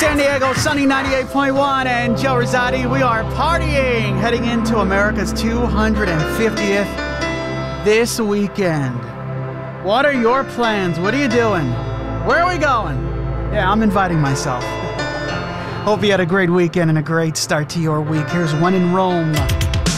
San Diego, sunny 98.1, and Joe Rosati. We are partying, heading into America's 250th this weekend. What are your plans? What are you doing? Where are we going? Yeah, I'm inviting myself. Hope you had a great weekend and a great start to your week. Here's One in Rome.